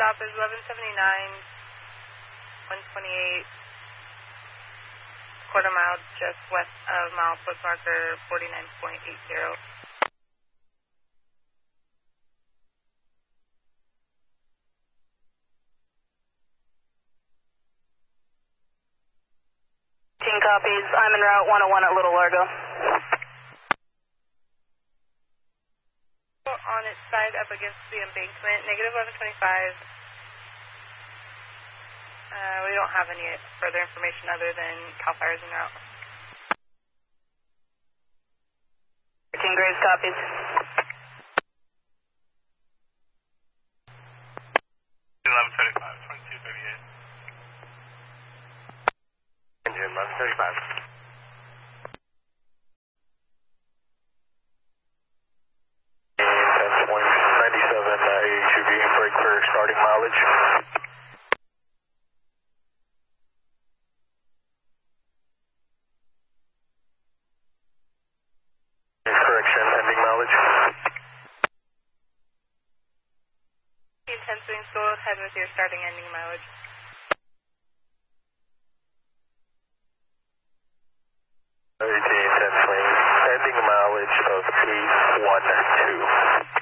stop is 1179, 128, quarter mile just west of milepost marker 49.80. Copies. I'm en route 101 at Little Largo. On its side up against the embankment, negative 1125. We don't have any further information other than CAL FIRE's en route. 13 Graves copies. Engine 1135. And 10.97 AHUV, brake for starting mileage. Correction, ending mileage. 10 swings, go ahead with your starting ending mileage. 10 swings, ending mileage of 812.